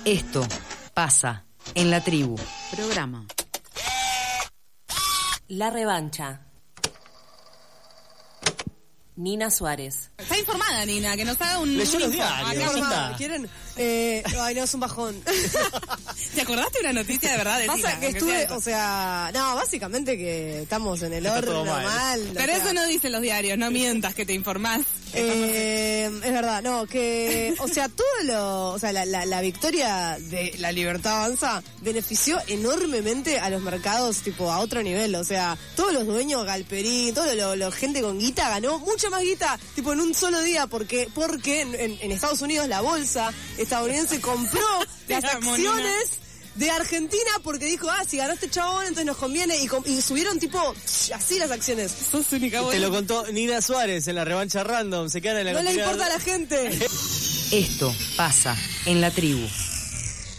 Esto pasa en la tribu. Programa. La revancha. Nina Suárez. Está informada, Nina, que nos haga un... Leyó los diarios. ¿Quieren? Ay, no, es un bajón. ¿Te acordaste de una noticia de verdad? Pasa que estuve, o sea, no, básicamente que estamos en el horno mal. Pero eso no dicen los diarios, no mientas que te informás. Es verdad, no, que, o sea, la victoria de La Libertad Avanza benefició enormemente a los mercados, tipo, a otro nivel, o sea, todos los dueños, Galperín, toda la gente con guita ganó mucha más guita, tipo, en un solo día, porque en Estados Unidos la bolsa estadounidense compró las acciones de Argentina porque dijo, si ganó este chabón, entonces nos conviene, y subieron tipo así las acciones. Sos única buena. Te lo contó Nina Suárez en la revancha random, se quedan en la No le importa a la gente. Esto pasa en la tribu.